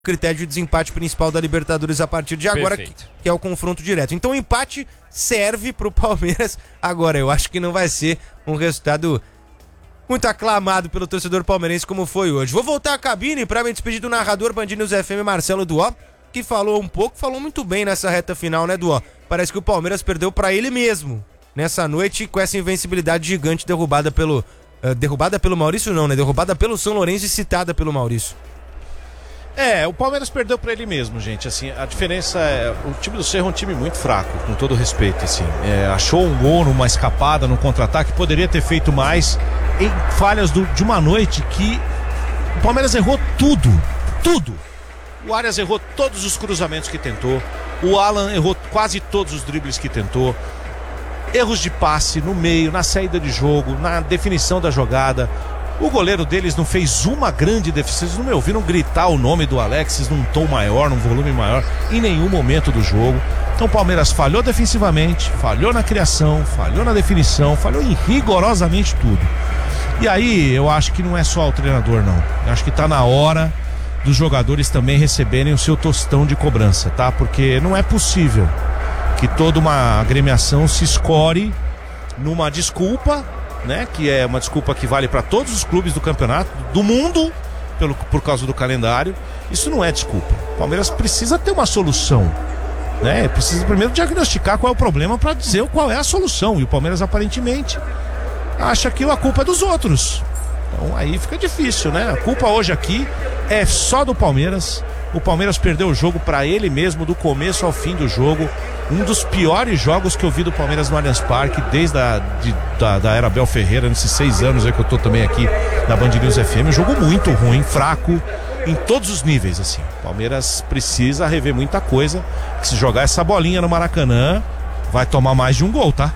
critério de desempate principal da Libertadores a partir de agora, que é o confronto direto. Então o empate serve pro Palmeiras. Agora, eu acho que não vai ser um resultado muito aclamado pelo torcedor palmeirense como foi hoje. Vou voltar à cabine para me despedir do narrador Band News FM, Marcelo Duó, que falou muito bem nessa reta final, né, Duó? Parece que o Palmeiras perdeu para ele mesmo nessa noite com essa invencibilidade gigante derrubada pelo Maurício não, né? Derrubada pelo São Lourenço e citada pelo Maurício. O Palmeiras perdeu pra ele mesmo, gente. Assim, a diferença é, o time do Cerro é um time muito fraco, com todo respeito, assim. Achou um gol numa escapada, num contra-ataque, poderia ter feito mais em falhas de uma noite que o Palmeiras errou tudo. O Arias errou todos os cruzamentos que tentou, o Alan errou quase todos os dribles que tentou, erros de passe no meio, na saída de jogo, na definição da jogada. O goleiro deles não fez uma grande defesa. Vocês não me ouviram gritar o nome do Alexis num tom maior, num volume maior, em nenhum momento do jogo. Então o Palmeiras falhou defensivamente, falhou na criação, falhou na definição, falhou em rigorosamente tudo. E aí eu acho que não é só o treinador, não. Eu acho que tá na hora dos jogadores também receberem o seu tostão de cobrança, tá? Porque não é possível que toda uma agremiação se escore numa desculpa, né, que é uma desculpa que vale para todos os clubes do campeonato do mundo por causa do calendário. Isso não é desculpa. O Palmeiras precisa ter uma solução, né? Precisa primeiro diagnosticar qual é o problema para dizer qual é a solução. E o Palmeiras aparentemente acha que a culpa é dos outros. Então aí fica difícil, né? A culpa hoje aqui é só do Palmeiras. O Palmeiras perdeu o jogo para ele mesmo do começo ao fim do jogo. Um dos piores jogos que eu vi do Palmeiras no Allianz Parque desde da era Abel Ferreira, nesses 6 anos aí que eu tô também aqui na Band News FM. Um jogo muito ruim, fraco, em todos os níveis, assim. O Palmeiras precisa rever muita coisa, que se jogar essa bolinha no Maracanã, vai tomar mais de um gol, tá?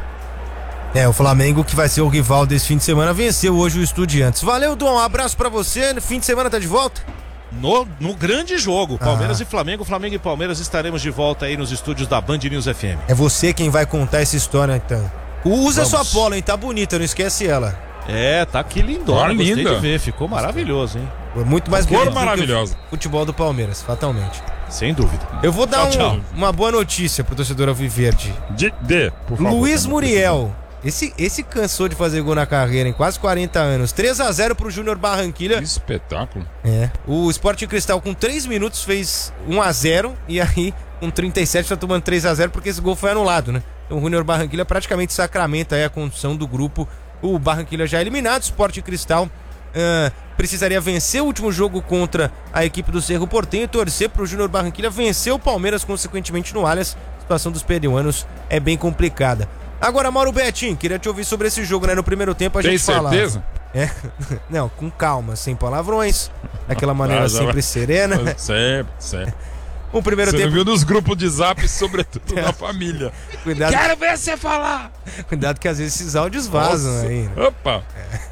O Flamengo, que vai ser o rival desse fim de semana, venceu hoje o Estudiantes. Valeu, Dom, um abraço pra você. No fim de semana tá de volta? No grande jogo, Palmeiras e Flamengo, Flamengo e Palmeiras, estaremos de volta aí nos estúdios da Band News FM. É você quem vai contar essa história, então. Usa sua polo, hein? Tá bonita, não esquece ela. Tá aqui lindona, gostei de ver, ficou maravilhoso, hein? Muito mais bonito maravilhoso. Que o futebol do Palmeiras, fatalmente. Sem dúvida. Eu vou dar uma boa notícia pro torcedor alviverde. Por favor, Luiz Muriel. Esse cansou de fazer gol na carreira em quase 40 anos. 3-0 pro Júnior Barranquilla. Que espetáculo. O Sporting Cristal com 3 minutos fez 1-0 e aí com 37 tá tomando 3-0 porque esse gol foi anulado, né? Então o Júnior Barranquilla praticamente sacramenta aí a condição do grupo. O Barranquilla já eliminado, o Sporting Cristal precisaria vencer o último jogo contra a equipe do Cerro Porteño e torcer pro Júnior Barranquilla vencer o Palmeiras consequentemente no Allianz. A situação dos peruanos é bem complicada. Agora, Mauro Betinho, queria te ouvir sobre esse jogo, né? No primeiro tempo a gente falava. Tem certeza? Não, com calma, sem palavrões, daquela maneira sempre serena. Sempre. O primeiro tempo... Você viu nos grupos de zap, sobretudo na família. Cuidado. Quero ver você falar! Cuidado que às vezes esses áudios vazam aí. Né? Opa!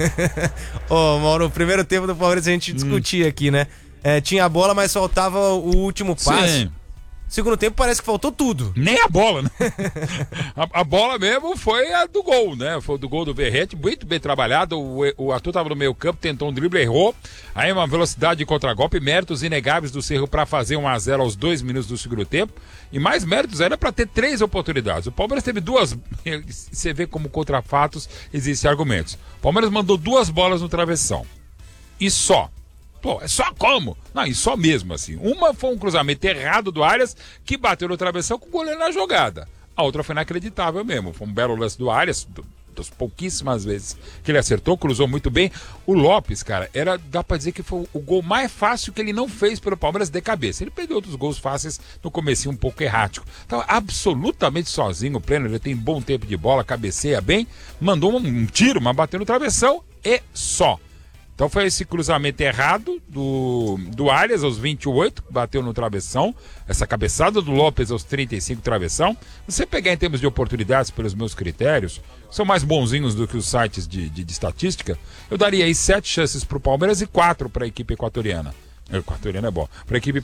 Mauro, o primeiro tempo do Palmeiras a gente discutia aqui, né? Tinha a bola, mas faltava o último passe. Sim. Segundo tempo parece que faltou tudo. Nem a bola, né? a bola mesmo foi a do gol, né? Foi do gol do Verrete, muito bem trabalhado. O Arthur estava no meio campo, tentou um drible, errou. Aí uma velocidade de contragolpe, méritos inegáveis do Cerro para fazer 1-0 aos 2 minutos do segundo tempo. E mais méritos era para ter 3 oportunidades. O Palmeiras teve 2. Você vê como contra fatos existem argumentos. O Palmeiras mandou 2 bolas no travessão. E só. Pô, é só como? Não, e só mesmo assim. Uma foi um cruzamento errado do Arias, que bateu no travessão com o goleiro na jogada. A outra foi inacreditável mesmo. Foi um belo lance do Arias, das pouquíssimas vezes que ele acertou, cruzou muito bem. O Lopes, cara, dá pra dizer que foi o gol mais fácil que ele não fez pelo Palmeiras de cabeça. Ele perdeu outros gols fáceis no comecinho um pouco errático. Tava absolutamente sozinho, pleno, ele tem bom tempo de bola, cabeceia bem, mandou um tiro, mas bateu no travessão e só. Então foi esse cruzamento errado do Arias aos 28, bateu no travessão. Essa cabeçada do Lopes aos 35, travessão. Se você pegar em termos de oportunidades, pelos meus critérios, são mais bonzinhos do que os sites de estatística, eu daria aí 7 chances para o Palmeiras e 4 para a equipe equatoriana. Equatoriana é bom. Para a equipe...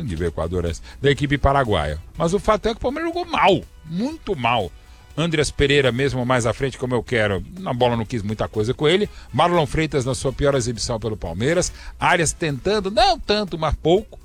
da equipe paraguaia. Mas o fato é que o Palmeiras jogou mal, muito mal. Andreas Pereira mesmo mais à frente como eu quero, na bola não quis muita coisa com ele. Marlon Freitas na sua pior exibição pelo Palmeiras. Arias tentando, não tanto, mas pouco.